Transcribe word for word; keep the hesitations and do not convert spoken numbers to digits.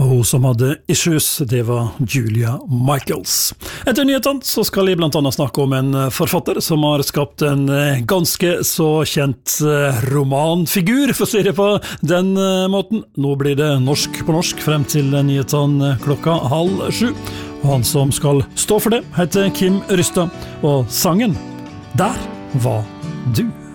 Og hun som hadde issues, det var Julia Michaels. Etter nyhetene så skal jeg blant annet snakke om en forfatter som har skapt en ganske så kjent romanfigur, for å si det på den måten. Nå blir det norsk på norsk frem til nyhetene klokka halv sju. Og han som skal stå for det heter Kim Rystad, og sangen Der var du.